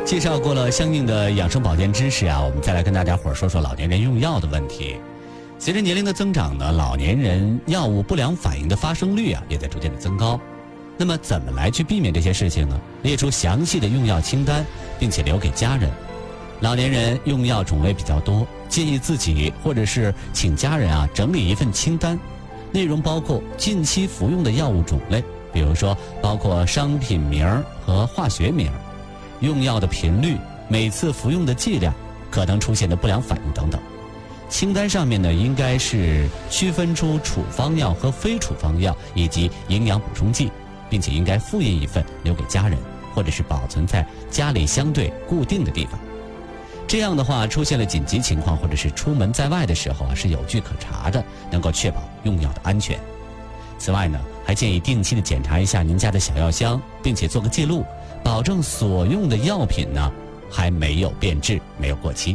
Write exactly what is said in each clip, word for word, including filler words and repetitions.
介绍过了相应的养生保健知识啊，我们再来跟大家伙儿说说老年人用药的问题。随着年龄的增长呢，老年人药物不良反应的发生率啊也在逐渐的增高。那么怎么来去避免这些事情呢？列出详细的用药清单，并且留给家人。老年人用药种类比较多，建议自己或者是请家人啊整理一份清单，内容包括近期服用的药物种类，比如说包括商品名和化学名，用药的频率，每次服用的剂量，可能出现的不良反应等等。清单上面呢，应该是区分出处方药和非处方药以及营养补充剂，并且应该复印一份留给家人，或者是保存在家里相对固定的地方。这样的话，出现了紧急情况或者是出门在外的时候啊，是有据可查的，能够确保用药的安全。此外呢，还建议定期的检查一下您家的小药箱，并且做个记录，保证所用的药品呢还没有变质，没有过期。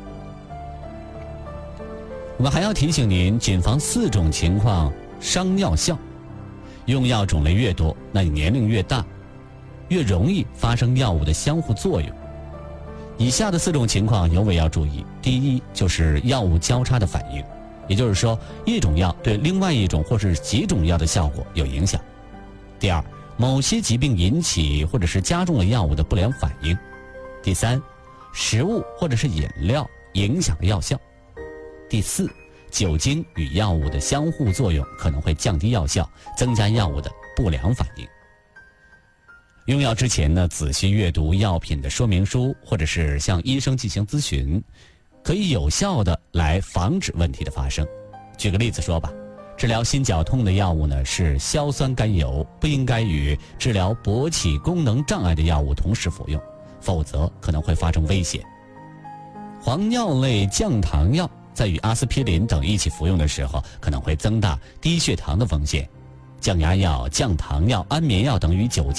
我们还要提醒您，谨防四种情况伤药效。用药种类越多，那你年龄越大，越容易发生药物的相互作用。以下的四种情况尤为要注意。第一，就是药物交叉的反应，也就是说一种药对另外一种或是几种药的效果有影响。第二，某些疾病引起或者是加重了药物的不良反应。第三，食物或者是饮料影响了药效。第四，酒精与药物的相互作用可能会降低药效，增加药物的不良反应。用药之前呢，仔细阅读药品的说明书，或者是向医生进行咨询，可以有效的来防止问题的发生。举个例子说吧，治疗心绞痛的药物呢是硝酸甘油，不应该与治疗勃起功能障碍的药物同时服用，否则可能会发生危险。磺脲类降糖药在与阿司匹林等一起服用的时候，可能会增大低血糖的风险。降压药、降糖药、安眠药等与酒精